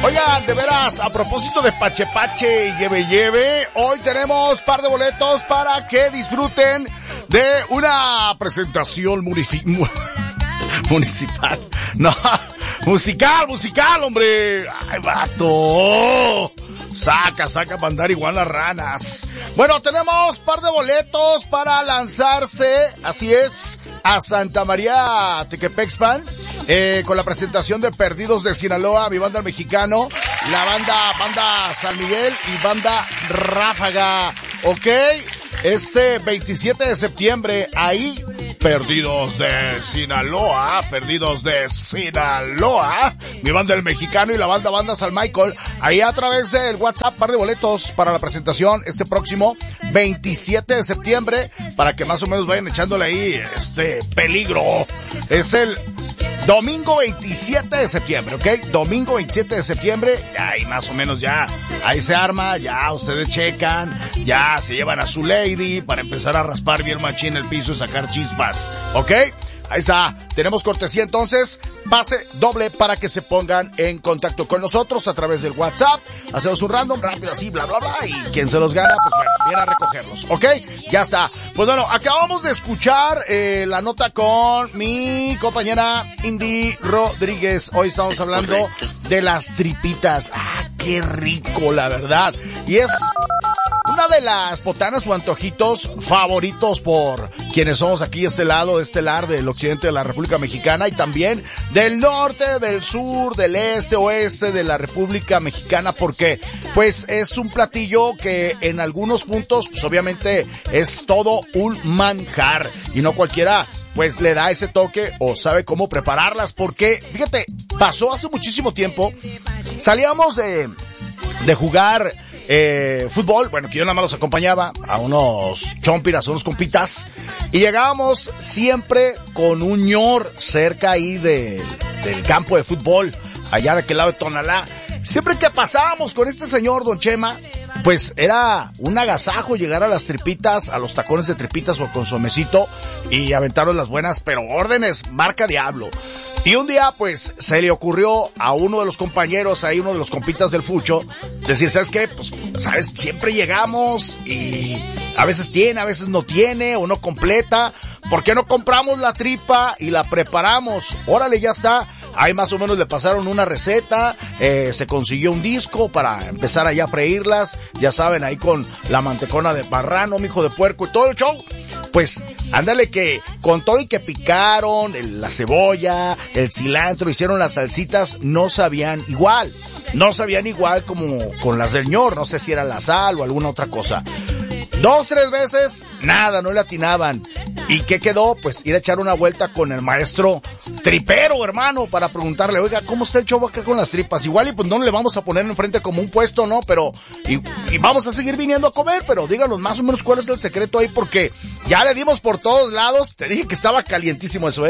Oigan, de veras, a propósito de Pache Pache y Lleve, hoy tenemos par de boletos para que disfruten de una presentación municipal. No, musical, hombre. Ay, vato. Saca para andar igual las ranas. Bueno, tenemos par de boletos para lanzarse, así es, a Santa María Tequepexpan, con la presentación de Perdidos de Sinaloa, mi banda El Mexicano, la banda San Miguel y banda Ráfaga, ¿ok? Este 27 de septiembre, ahí, Perdidos de Sinaloa, mi banda El Mexicano y la banda San Michael, ahí a través del WhatsApp, par de boletos para la presentación este próximo 27 de septiembre, para que más o menos vayan echándole ahí peligro. Es el domingo 27 de septiembre, ¿ok? Domingo 27 de septiembre, ahí más o menos ya, ahí se arma, ya ustedes checan, ya se llevan a su lady para empezar a raspar bien machín el piso y sacar chispas, ¿ok? Ahí está, tenemos cortesía entonces, pase doble para que se pongan en contacto con nosotros a través del WhatsApp, hacemos un random rápido así, bla, y quien se los gana, pues bueno, viene a recogerlos, ¿ok? Ya está. Pues bueno, acabamos de escuchar la nota con mi compañera Indy Rodríguez, hoy estamos hablando de las tripitas, qué rico la verdad, y es una de las botanas o antojitos favoritos por quienes somos aquí de este lado del occidente de la República Mexicana y también del norte, del sur, del este, oeste de la República Mexicana, porque pues es un platillo que en algunos puntos pues obviamente es todo un manjar y no cualquiera pues le da ese toque o sabe cómo prepararlas, porque fíjate, pasó hace muchísimo tiempo, salíamos de jugar fútbol, bueno, que yo nada más los acompañaba a unos chompiras, a unos compitas, y llegábamos siempre con un ñor cerca ahí del campo de fútbol, allá de aquel lado de Tonalá. Siempre que pasábamos con este señor, don Chema, pues era un agasajo llegar a las tripitas, a los tacones de tripitas o consomecito y aventaron las buenas, pero órdenes, marca diablo. Y un día, pues, se le ocurrió a uno de los compañeros, ahí uno de los compitas del Fucho, decir, ¿sabes qué? Pues, ¿sabes? Siempre llegamos y a veces tiene, a veces no tiene o no completa. ¿Por qué no compramos la tripa y la preparamos? Órale, ya está. Ahí más o menos le pasaron una receta, se consiguió un disco para empezar allá a freírlas, ya saben, ahí con la mantecona de marrano, mijo de puerco y todo el show. Pues, ándale que con todo y que picaron la cebolla, el cilantro, hicieron las salsitas, no sabían igual como con las del ñor, no sé si era la sal o alguna otra cosa. 2, 3 veces, nada, no le atinaban. ¿Y qué quedó? Pues ir a echar una vuelta con el maestro tripero, hermano, para preguntarle, oiga, ¿cómo está el show acá con las tripas? Igual y pues no le vamos a poner enfrente como un puesto, ¿no? Pero, y vamos a seguir viniendo a comer, pero díganos más o menos cuál es el secreto ahí, porque ya le dimos por todos lados, te dije que estaba calientísimo eso,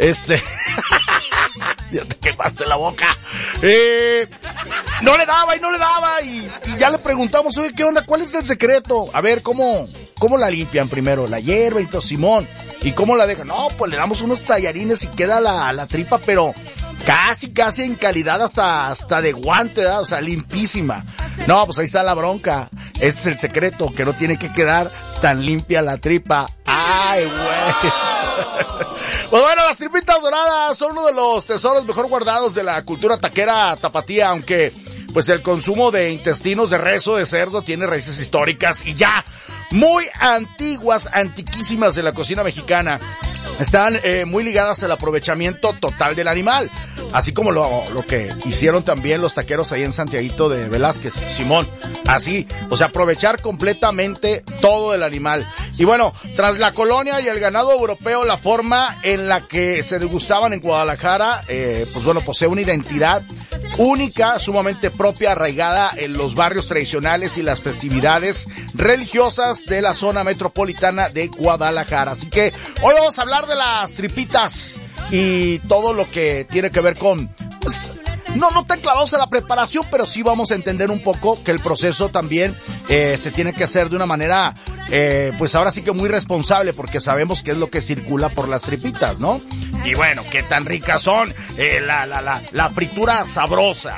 ya te quemaste la boca. No le daba y ya le preguntamos, oye, ¿qué onda? ¿Cuál es el secreto? A ver, ¿cómo la limpian primero? La hierba y todo, Simón. ¿Y cómo la dejan? No, pues le damos unos tallarines y queda la tripa, pero casi en calidad hasta de guante, ¿verdad? O sea, limpísima. No, pues ahí está la bronca. Ese es el secreto, que no tiene que quedar tan limpia la tripa. ¡Ay, güey! Pues bueno, las tripitas doradas son uno de los tesoros mejor guardados de la cultura taquera tapatía, aunque pues el consumo de intestinos de res o de cerdo tiene raíces históricas y ya muy antiguas, antiquísimas de la cocina mexicana. Están muy ligadas al aprovechamiento total del animal, así como lo que hicieron también los taqueros ahí en Santiaguito de Velázquez, Simón, así, o sea, aprovechar completamente todo el animal. Y bueno, tras la colonia y el ganado europeo, la forma en la que se degustaban en Guadalajara, pues bueno, posee una identidad única, sumamente propia, arraigada en los barrios tradicionales y las festividades religiosas de la zona metropolitana de Guadalajara. Así que hoy vamos a hablar de las tripitas y todo lo que tiene que ver con, pues, no tan clavados a la preparación, pero sí vamos a entender un poco que el proceso también se tiene que hacer de una manera, pues ahora sí que muy responsable, porque sabemos qué es lo que circula por las tripitas, ¿no? Y bueno, qué tan ricas son, la fritura sabrosa,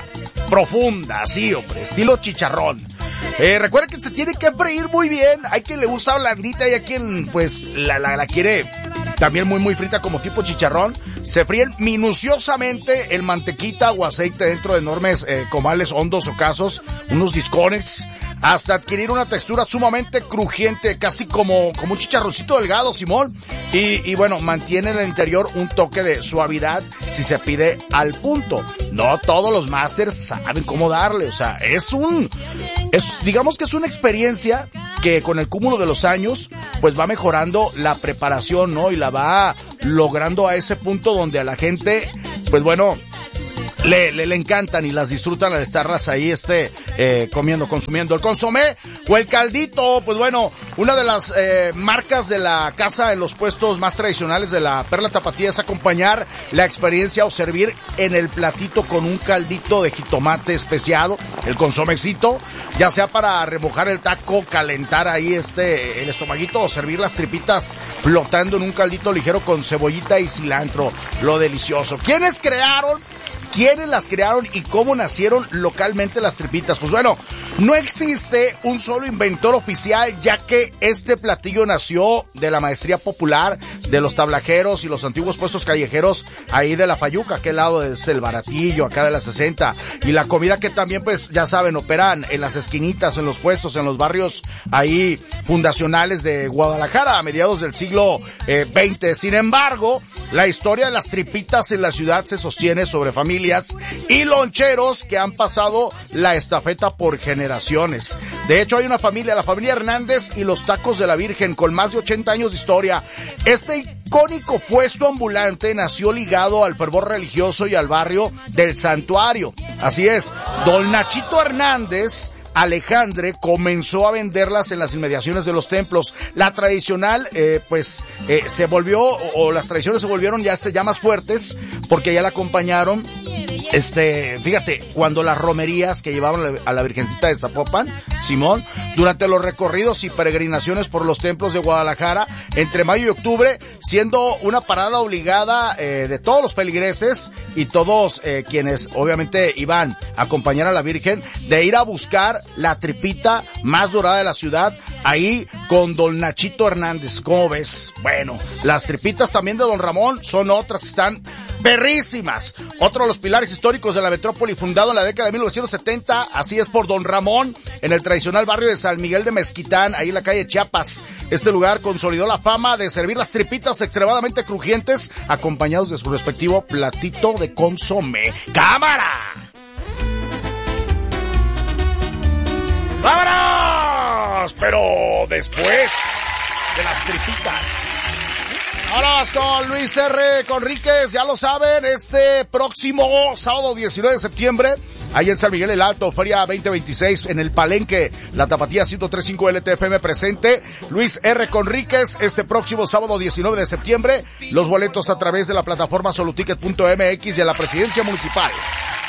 profunda, así, hombre, estilo chicharrón. Recuerda que se tiene que freír muy bien. Hay quien le gusta blandita y hay quien, pues, la quiere también muy frita como tipo chicharrón. Se fríen minuciosamente el mantequita o aceite dentro de enormes comales hondos o casos, unos discones, hasta adquirir una textura sumamente crujiente, casi como un chicharroncito delgado, Simón. Y bueno, mantiene en el interior un toque de suavidad si se pide al punto. No todos los masters saben cómo darle, o sea, digamos que es una experiencia que con el cúmulo de los años, pues va mejorando la preparación, ¿no? Y la va logrando a ese punto donde a la gente, pues bueno, le encantan y las disfrutan al estarlas ahí consumiendo el consomé o el caldito. Pues bueno, una de las marcas de la casa en los puestos más tradicionales de la Perla Tapatía es acompañar la experiencia o servir en el platito con un caldito de jitomate especiado, el consomecito, ya sea para remojar el taco, calentar ahí el estomaguito o servir las tripitas flotando en un caldito ligero con cebollita y cilantro. Lo delicioso. ¿Quiénes las crearon y cómo nacieron localmente las tripitas? Pues bueno, no existe un solo inventor oficial, ya que este platillo nació de la maestría popular de los tablajeros y los antiguos puestos callejeros ahí de la Fayuca, aquel lado desde el Baratillo, acá de la 60, y la comida que también, pues ya saben, operan en las esquinitas, en los puestos, en los barrios ahí fundacionales de Guadalajara a mediados del siglo XX. Sin embargo, la historia de las tripitas en la ciudad se sostiene sobre familias y loncheros que han pasado la estafeta por generaciones. De hecho, hay una familia, la familia Hernández y los tacos de la Virgen, con más de 80 años de historia. Este icónico puesto ambulante nació ligado al fervor religioso y al barrio del Santuario. Así es, don Nachito Hernández Alejandre comenzó a venderlas en las inmediaciones de los templos. La tradicional, se volvió, o las tradiciones se volvieron ya más fuertes, porque ya la acompañaron, fíjate, cuando las romerías que llevaban a la Virgencita de Zapopan, Simón, durante los recorridos y peregrinaciones por los templos de Guadalajara, entre mayo y octubre, siendo una parada obligada de todos los feligreses y todos quienes obviamente iban a acompañar a la Virgen, de ir a buscar la tripita más dorada de la ciudad, ahí con don Nachito Hernández. ¿Cómo ves? Bueno, las tripitas también de don Ramón son otras que están perrísimas. Otro de los pilares históricos de la metrópoli, fundado en la década de 1970, así es, por don Ramón, en el tradicional barrio de San Miguel de Mezquitán, ahí en la calle Chiapas. Este lugar consolidó la fama de servir las tripitas extremadamente crujientes, acompañados de su respectivo platito de consomé. ¡Cámara! ¡Vámonos! Pero después de las tripitas. Vámonos con Luis R. Conríquez, ya lo saben, este próximo sábado 19 de septiembre, ahí en San Miguel el Alto, Feria 2026, en el Palenque, la Tapatía 103.5 LTFM presente, Luis R. Conríquez, este próximo sábado 19 de septiembre, los boletos a través de la plataforma soluticket.mx y de la Presidencia Municipal.